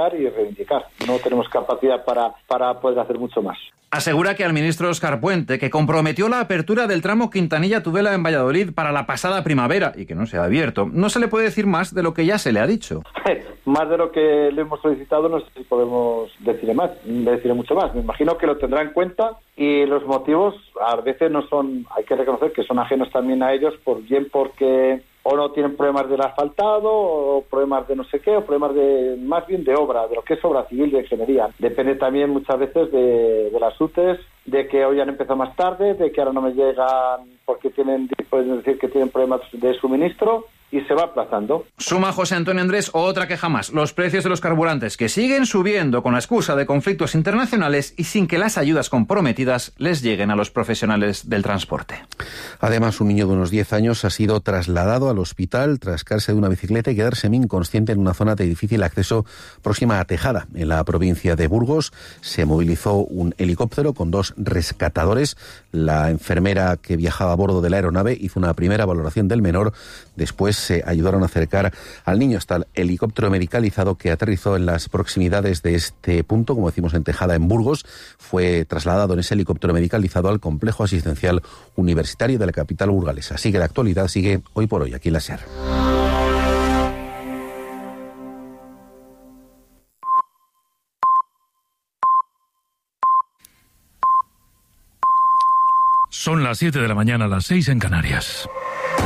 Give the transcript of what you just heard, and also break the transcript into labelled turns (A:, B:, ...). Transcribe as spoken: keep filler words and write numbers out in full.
A: atacar y reivindicar. No tenemos capacidad para, para poder hacer mucho más.
B: Asegura que al ministro Óscar Puente, que comprometió la apertura del tramo Quintanilla-Tudela en Valladolid para la pasada primavera y que no se ha abierto, no se le puede decir más de lo que ya se le ha dicho.
A: Más de lo que le hemos solicitado, no sé si podemos decirle más, decirle mucho más. Me imagino que lo tendrá en cuenta y los motivos a veces no son, hay que reconocer que son ajenos también a ellos, por bien porque o no tienen problemas del asfaltado, o problemas de no sé qué, o problemas de más bien de obra, de lo que es obra civil, de ingeniería. Depende también muchas veces de, de las U T Es, de que hoy han empezado más tarde, de que ahora no me llegan porque tienen, pueden decir que tienen problemas de suministro, y se va aplazando.
B: Suma José Antonio Andrés otra queja más, los precios de los carburantes, que siguen subiendo con la excusa de conflictos internacionales y sin que las ayudas comprometidas les lleguen a los profesionales del transporte.
C: Además, un niño de unos diez años ha sido trasladado al hospital tras caerse de una bicicleta y quedar semi-inconsciente en una zona de difícil acceso próxima a Tejada, en la provincia de Burgos. Se movilizó un helicóptero con dos rescatadores. La enfermera que viajaba a bordo de la aeronave hizo una primera valoración del menor. Después se ayudaron a acercar al niño hasta el helicóptero medicalizado que aterrizó en las proximidades de este punto, como decimos en Tejada, en Burgos. Fue trasladado en ese helicóptero medicalizado al complejo asistencial universitario de la capital burgalesa. Sigue la actualidad, sigue Hoy por Hoy, aquí en la SER.
D: Son las siete de la mañana, las seis en Canarias.